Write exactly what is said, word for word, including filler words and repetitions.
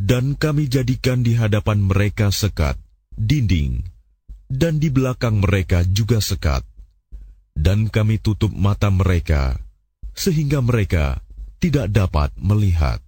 Dan kami jadikan di hadapan mereka sekat, dinding, dan di belakang mereka juga sekat. Dan kami tutup mata mereka, sehingga mereka tidak dapat melihat.